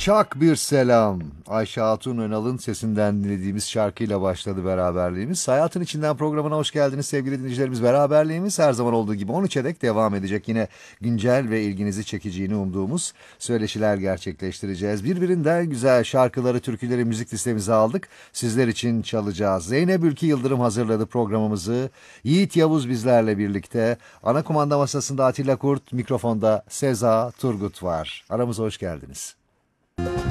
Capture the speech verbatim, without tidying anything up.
Çak bir selam. Ayşe Hatun Önal'ın sesinden dinlediğimiz şarkıyla başladı beraberliğimiz. Hayatın içinden programına hoş geldiniz sevgili dinleyicilerimiz. Beraberliğimiz her zaman olduğu gibi on üçe dek devam edecek. Yine güncel ve ilginizi çekeceğini umduğumuz söyleşiler gerçekleştireceğiz. Birbirinden güzel şarkıları, türküleri müzik listemize aldık. Sizler için çalacağız. Zeynep Ülkü Yıldırım hazırladı programımızı. Yiğit Yavuz bizlerle birlikte. Ana kumanda masasında Atilla Kurt, mikrofonda Seza Turgut var. Aramıza hoş geldiniz.